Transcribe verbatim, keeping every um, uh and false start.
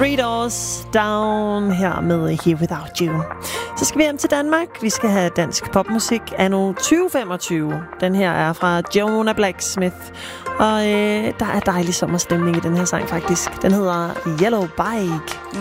Three Doors Down her med Here Without You. Så skal vi hjem til Danmark. Vi skal have dansk popmusik anno tyve femogtyve. Den her er fra Jonah Blacksmith. Og øh, der er dejlig sommerstemning i den her sang faktisk. Den hedder Yellow Bike.